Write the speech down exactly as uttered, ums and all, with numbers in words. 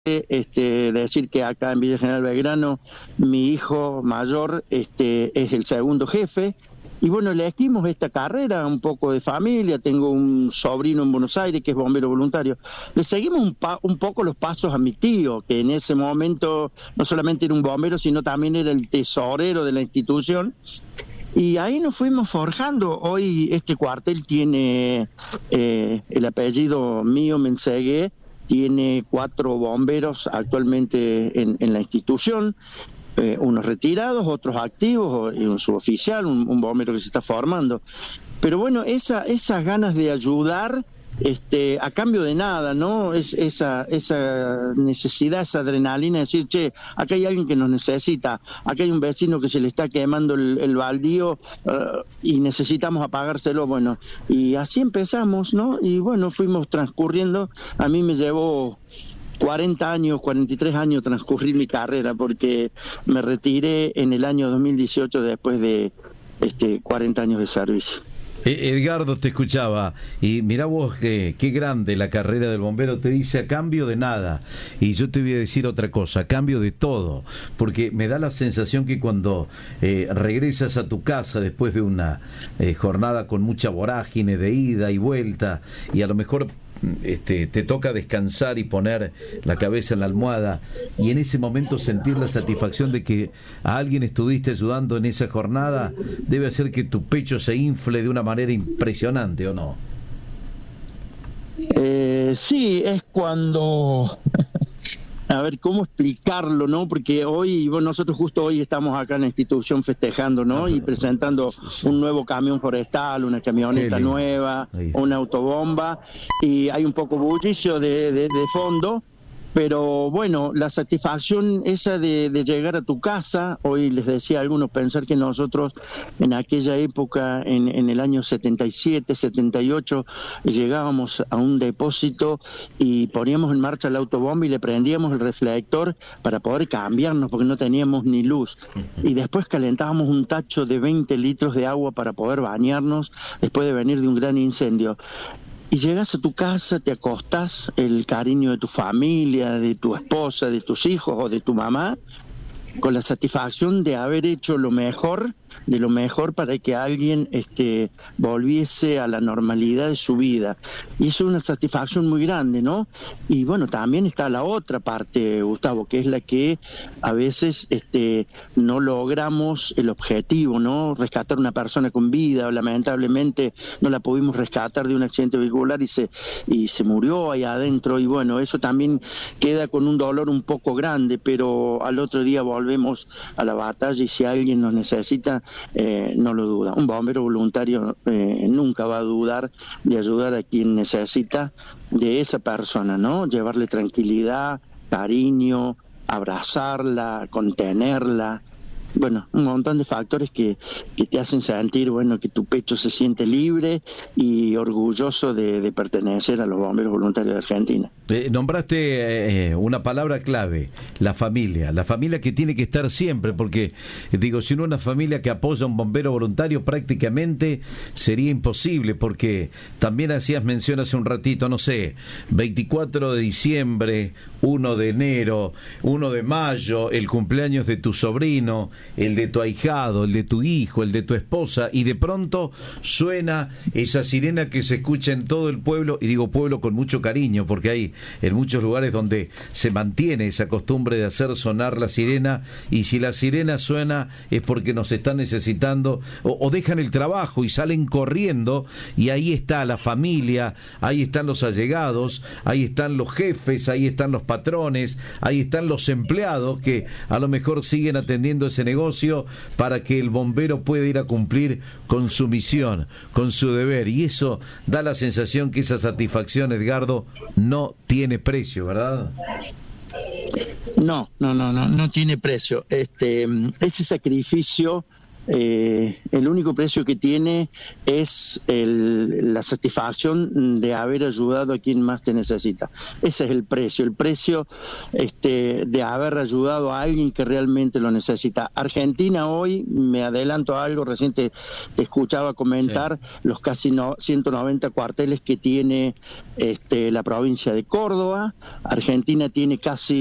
Este, decir que acá en Villa General Belgrano mi hijo mayor este, es el segundo jefe y bueno, elegimos esta carrera un poco de familia. Tengo un sobrino en Buenos Aires que es bombero voluntario. Le seguimos un, pa- un poco los pasos a mi tío, que en ese momento no solamente era un bombero sino también era el tesorero de la institución. Y ahí nos fuimos forjando. Hoy este cuartel tiene eh, el apellido mío, Mensegué. Tiene cuatro bomberos actualmente en, en la institución, eh, unos retirados, otros activos, y un suboficial, un, un bombero que se está formando. Pero bueno, esa, esas ganas de ayudar, este, a cambio de nada, ¿no? Es esa, esa necesidad, esa adrenalina de decir, che, acá hay alguien que nos necesita, acá hay un vecino que se le está quemando el, el baldío uh, y necesitamos apagárselo, bueno, y así empezamos, ¿no? Y bueno, fuimos transcurriendo. A mí me llevó cuarenta años, cuarenta y tres años transcurrir mi carrera, porque me retiré en el año dos mil dieciocho después de este cuarenta años de servicio. Edgardo te escuchaba y mirá vos eh, qué grande la carrera del bombero. Te dice a cambio de nada, y yo te voy a decir otra cosa, a cambio de todo, porque me da la sensación que cuando eh, regresas a tu casa después de una eh, jornada con mucha vorágine de ida y vuelta, y a lo mejor Este, te toca descansar y poner la cabeza en la almohada, y en ese momento sentir la satisfacción de que a alguien estuviste ayudando en esa jornada, debe hacer que tu pecho se infle de una manera impresionante, ¿o no? Eh, sí, es cuando... A ver, ¿cómo explicarlo, no? Porque hoy, bueno, nosotros justo hoy estamos acá en la institución festejando, ¿no? Y presentando un nuevo camión forestal, una camioneta nueva, una autobomba, y hay un poco bullicio de, de, de fondo. Pero bueno, la satisfacción esa de, de llegar a tu casa, hoy les decía a algunos, pensar que nosotros en aquella época, en, en el año setenta y siete, setenta y ocho, llegábamos a un depósito y poníamos en marcha la autobomba y le prendíamos el reflector para poder cambiarnos porque no teníamos ni luz. Y después calentábamos un tacho de veinte litros de agua para poder bañarnos después de venir de un gran incendio. Y llegas a tu casa, te acostás, el cariño de tu familia, de tu esposa, de tus hijos o de tu mamá, con la satisfacción de haber hecho lo mejor, de lo mejor para que alguien este, volviese a la normalidad de su vida. Y eso es una satisfacción muy grande, ¿no? Y bueno, también está la otra parte, Gustavo, que es la que a veces este, no logramos el objetivo, ¿no? Rescatar una persona con vida, o lamentablemente no la pudimos rescatar de un accidente vehicular y se, y se murió ahí adentro, y bueno, eso también queda con un dolor un poco grande, pero al otro día volvemos a la batalla y si alguien nos necesita, Eh, no lo duda. Un bombero voluntario eh, nunca va a dudar de ayudar a quien necesita de esa persona, ¿no? Llevarle tranquilidad, cariño, abrazarla, contenerla. Bueno, un montón de factores que, que te hacen sentir, bueno, que tu pecho se siente libre y orgulloso de, de pertenecer a los bomberos voluntarios de Argentina. Eh, nombraste eh, una palabra clave, la familia, la familia que tiene que estar siempre, porque digo, si no una familia que apoya a un bombero voluntario prácticamente sería imposible, porque también hacías mención hace un ratito, no sé, veinticuatro de diciembre, uno de enero, uno de mayo, el cumpleaños de tu sobrino, el de tu ahijado, el de tu hijo, el de tu esposa, y de pronto suena esa sirena que se escucha en todo el pueblo, y digo pueblo con mucho cariño, porque hay en muchos lugares donde se mantiene esa costumbre de hacer sonar la sirena, y si la sirena suena es porque nos están necesitando, o, o dejan el trabajo y salen corriendo, y ahí está la familia, ahí están los allegados, ahí están los jefes, ahí están los patrones, ahí están los empleados que a lo mejor siguen atendiendo ese negocio para que el bombero pueda ir a cumplir con su misión, con su deber, y eso da la sensación que esa satisfacción, Edgardo, no tiene precio, ¿verdad? No, no, no, no, no tiene precio. Este, ese sacrificio eh, el único precio que tiene es el, la satisfacción de haber ayudado a quien más te necesita. Ese es el precio, el precio este, de haber ayudado a alguien que realmente lo necesita. Argentina hoy, me adelanto a algo, recién te, te escuchaba comentar sí. los casi no, ciento noventa cuarteles que tiene este, la provincia de Córdoba. Argentina tiene casi